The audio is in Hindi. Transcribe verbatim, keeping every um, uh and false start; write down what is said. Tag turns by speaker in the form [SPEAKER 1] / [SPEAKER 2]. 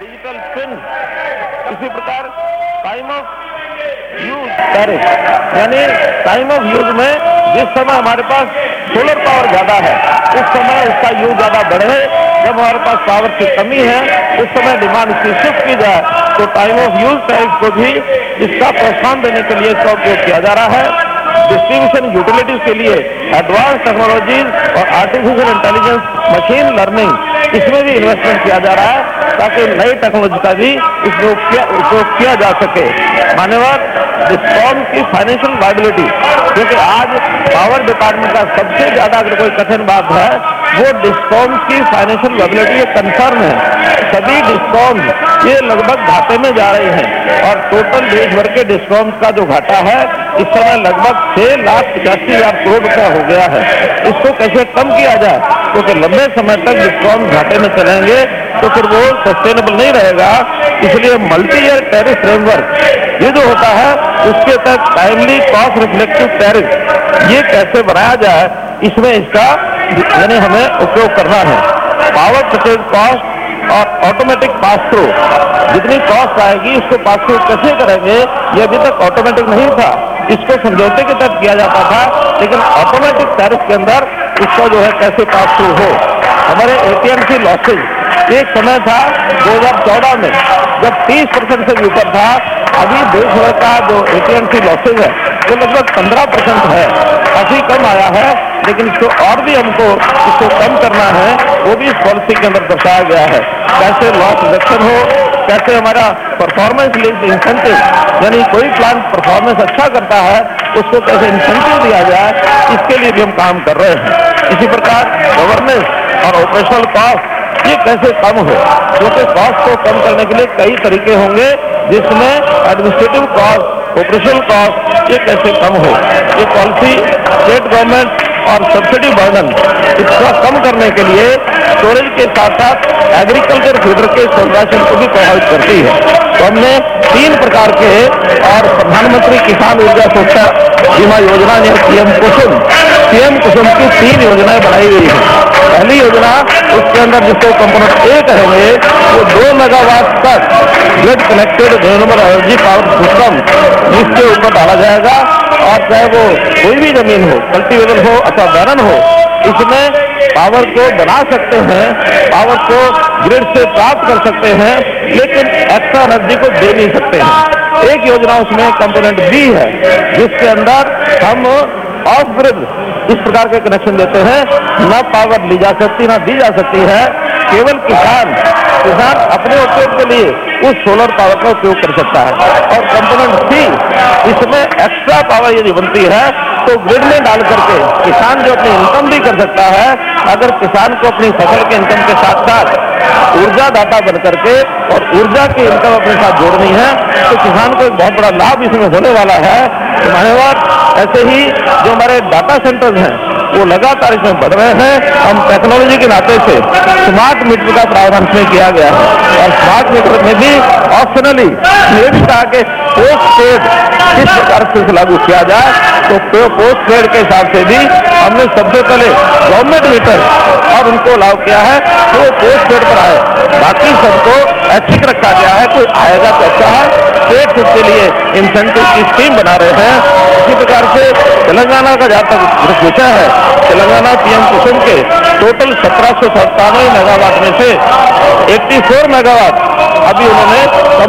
[SPEAKER 1] डिजिटल पिन, इसी प्रकार टाइम ऑफ यूज टैरिफ, यानी टाइम ऑफ यूज में जिस समय हमारे पास सोलर पावर ज्यादा है उस समय उसका यूज ज्यादा बढ़े, जब हमारे पास पावर की कमी है उस समय डिमांड इसकी शिफ्ट की जाए, तो टाइम ऑफ यूज टैरिफ को भी इसका प्रोत्साहन देने के लिए इसका उपयोग किया जा रहा है। डिस्ट्रीब्यूशन यूटिलिटीज के लिए एडवांस टेक्नोलॉजीज और आर्टिफिशियल इंटेलिजेंस, मशीन लर्निंग, इसमें भी इन्वेस्टमेंट किया जा रहा है ताकि नई टेक्नोलॉजी का भी उपयोग किया, उपयोग किया जा सके। मान्यवर डिस्कॉम की फाइनेंशियल वायबिलिटी, क्योंकि आज पावर डिपार्टमेंट का सबसे ज्यादा अगर कोई कठिन बात है वो डिस्कॉम की फाइनेंशियल वायबिलिटी एक कंसर्न है। सभी डिस्कॉम ये लगभग घाटे में जा रहे हैं और टोटल देश भर के डिस्कॉम का जो घाटा है इस समय लगभग छह लाख पचासी हजार करोड़ रुपया हो गया है। इसको कैसे कम किया जाए, क्योंकि लंबे समय तक डिस्कॉम घाटे में चलेंगे तो फिर वो सस्टेनेबल नहीं रहेगा। इसलिए मल्टी ईयर टैरिफ फ्रेमवर्क ये जो होता है उसके तहत टाइमली कॉस्ट रिफ्लेक्टिव टैरिफ ये कैसे बनाया जाए, इसमें इसका यानी हमें उपयोग करना है। पावर परचेज कॉस्ट और ऑटोमेटिक पास थ्रू, जितनी कॉस्ट आएगी उसको पास थ्रू कैसे करेंगे, ये अभी तक ऑटोमेटिक नहीं था, इसको समझौते के तहत किया जाता था, लेकिन ऑटोमेटिक टैरिफ के अंदर इसका जो है कैसे पास थ्रू हो। हमारे एटीएमसी लॉसेज एक समय था दो हज़ार चौदह में जब तीस परसेंट से भी ऊपर था, अभी देश भर का जो एटीएमसी लॉसेज है वो लगभग पंद्रह परसेंट है, काफी कम आया है, लेकिन इसको और भी हमको इसको कम करना है, वो भी इस पॉलिसी के अंदर दर्शाया गया है। कैसे लॉस रिडक्शन हो, कैसे हमारा परफॉर्मेंस लिंक्ड इंसेंटिव, यानी कोई प्लान परफॉर्मेंस अच्छा करता है उसको कैसे इंसेंटिव दिया जाए, इसके लिए भी हम काम कर रहे हैं। इसी प्रकार गवर्नेंस और ऑपरेशनल कॉस्ट ये कैसे कम हो, क्योंकि कॉस्ट को कम करने के लिए कई तरीके होंगे, जिसमें एडमिनिस्ट्रेटिव कॉस्ट, ऑपरेशनल कॉस्ट ये कैसे कम हो। ये पॉलिसी स्टेट गवर्नमेंट और सब्सिडी बर्डन इसका कम करने के लिए स्टोरेज के साथ साथ एग्रीकल्चर फीडर के संरक्षण को भी प्रभावित करती है। तो हमने तीन प्रकार के और प्रधानमंत्री किसान ऊर्जा सुरक्षा बीमा योजना ने पीएम कुसुम पीएम कुसुम की तीन योजनाएं बनाई गई है। पहली योजना उसके अंदर जिसको कंपोनेंट ए कहेंगे वो दो मेगावाट तक grid connected renewable energy power system जिसके ऊपर डाला जाएगा, और चाहे वो कोई भी जमीन हो, कल्टीवेबल हो अथवा बैरन हो, इसमें पावर को बना सकते हैं, पावर को ग्रिड से प्राप्त कर सकते हैं, लेकिन एक्स्ट्रा एनर्जी को दे नहीं सकते हैं। एक योजना उसमें कंपोनेंट बी है जिसके अंदर हम ऑफ ग्रिड इस प्रकार के कनेक्शन देते हैं, न पावर ली जा सकती न दी जा सकती है, केवल किसान किसान अपने उपयोग के लिए उस सोलर पावर का उपयोग कर सकता है। और कंपोनेंट सी, इसमें एक्स्ट्रा पावर यदि बनती है तो ग्रिड में डाल करके किसान जो अपनी इनकम भी कर सकता है। अगर किसान को अपनी फसल के इनकम के साथ साथ ऊर्जा दाता बन करके और ऊर्जा की इनकम अपने साथ जोड़नी है तो किसान को एक बहुत बड़ा लाभ इसमें होने वाला है। धन्यवाद। ऐसे ही जो हमारे डाटा सेंटर्स हैं वो लगातार इसमें बढ़ रहे हैं। हम टेक्नोलॉजी के नाते से स्मार्ट मीटर का प्रावधान इसमें किया गया है, और स्मार्ट मीटर में भी ऑप्शनली ये भी कहा कि पोस्ट पेड किस प्रकार से लागू किया जाए, तो पोस्ट पेड के हिसाब से भी हमने सबसे पहले गवर्नमेंट मीटर और उनको अलाउ किया है तो वो पोस्ट पेड पर आए, बाकी सबको ऐच्छिक रखा गया है। कोई आएगा तो अच्छा है, स्टेट के लिए इंसेंटिव की स्कीम बना रहे हैं। इसी प्रकार से तेलंगाना का जहाँ तक विषय है, तेलंगाना पीएम कुसुम के टोटल सत्रह सौ सत्तानवे मेगावाट में से चौरासी मेगावाट अभी उन्होंने